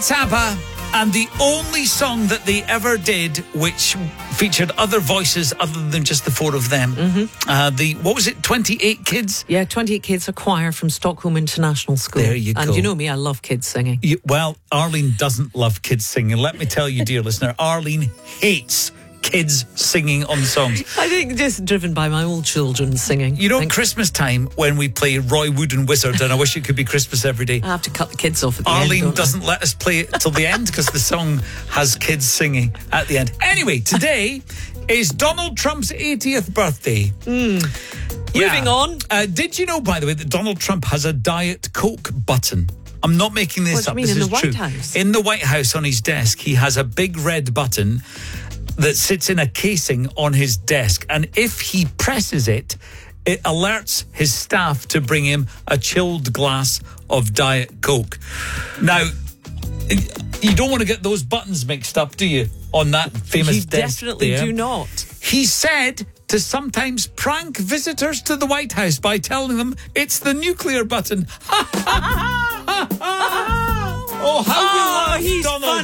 It's ABBA, and the only song that they ever did which featured other voices other than just the four of them. What was it, 28 kids? Yeah, 28 kids, a choir from Stockholm International School. There you go. And you know me, I love kids singing. Well, Arlene doesn't love kids singing. Let me tell you, dear listener, Arlene hates kids singing on songs. I think just driven by my old children singing. You know, Christmas time when we play Roy Wood and Wizard, and I wish it could be Christmas every day. I have to cut the kids off at the end. Arlene doesn't let us play it till the end because the song has kids singing at the end. Anyway, today is Donald Trump's 80th birthday. Moving on. Did you know, by the way, that Donald Trump has a Diet Coke button? I'm not making this up. What do you mean, This in the is true. White House? In the White House on his desk, he has a big red button that sits in a casing on his desk. And if he presses it, it alerts his staff to bring him a chilled glass of Diet Coke. Now, you don't want to get those buttons mixed up, do you? On that famous You desk definitely there. do not. He said to sometimes prank visitors to the White House by telling them it's the nuclear button. Oh, how we love he's Donald